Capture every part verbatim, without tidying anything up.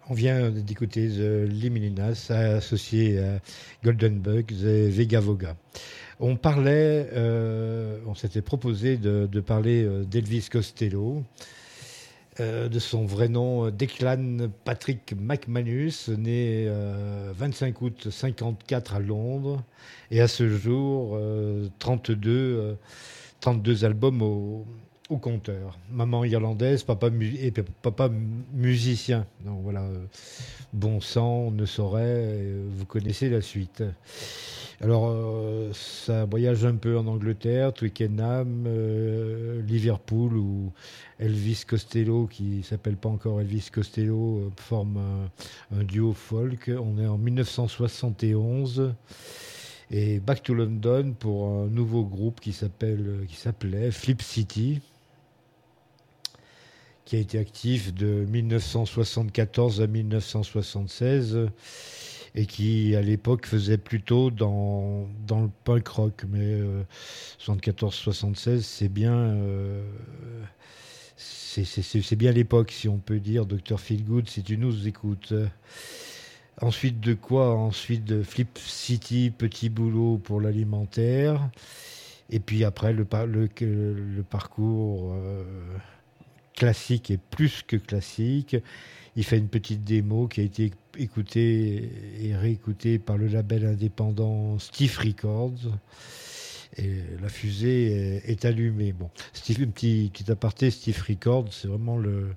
On vient d'écouter The Limininas, associé à Golden Bugs et Vega Voga. On parlait, euh, on s'était proposé de, de parler euh, d'Elvis Costello, euh, de son vrai nom, Declan Patrick McManus, né euh, vingt-cinq août cinquante-quatre à Londres, et à ce jour, euh, trente-deux, euh, trente-deux albums au, au compteur. Maman irlandaise, papa, mu- et papa musicien. Donc voilà, euh, bon sang, on ne saurait, euh, vous connaissez la suite. Alors, euh, ça voyage un peu en Angleterre, Twickenham, euh, Liverpool, où Elvis Costello, qui s'appelle pas encore Elvis Costello, euh, forme un, un duo folk. On est en dix-neuf cent soixante et onze. Et Back to London pour un nouveau groupe qui s'appelle, qui s'appelait Flip City, qui a été actif de dix-neuf cent soixante-quatorze à dix-neuf cent soixante-seize et qui, à l'époque, faisait plutôt dans, dans le punk rock. Mais euh, soixante-quatorze soixante-seize, c'est bien, euh, c'est, c'est, c'est, c'est bien l'époque, si on peut dire. docteur Feelgood, si tu nous écoutes. Ensuite de quoi? Ensuite de Flip City, petit boulot pour l'alimentaire. Et puis après, le, par- le, le parcours euh, classique et plus que classique. Il fait une petite démo qui a été écoutée et réécoutée par le label indépendant Stiff Records. Et la fusée est, est allumée. Bon, Steve, un petit, petit aparté, Stiff Records, c'est vraiment le,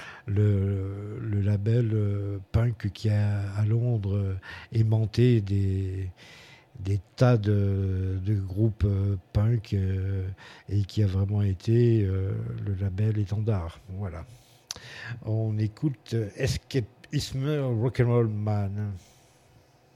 le, le label euh, punk qui a à Londres euh, aimanté des, des tas de, de groupes euh, punk euh, et qui a vraiment été euh, le label étendard. Voilà. On écoute euh, Escapism Rock'n'Roll Man.